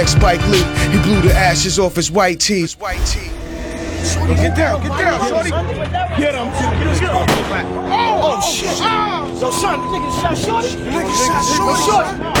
Spike Lee, he blew the ashes off his white tee. Get down, shorty. Get him. Oh, shit. Yo, son, nigga shot shorty. Nigga shot shorty.